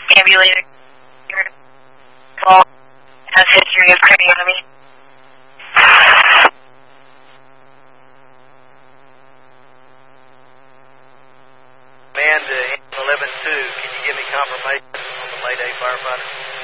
ambulator has history of craniotomy. Man to 11-2, can you give me confirmation on the Mayday firefighter?